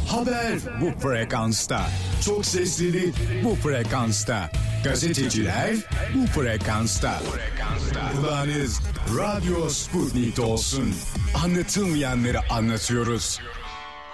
Haber bu frekansta. Çok seslilik bu frekansta. Gazeteciler bu frekansta. Kulağınız Radyo Sputnik'te olsun. Anlatılmayanları anlatıyoruz.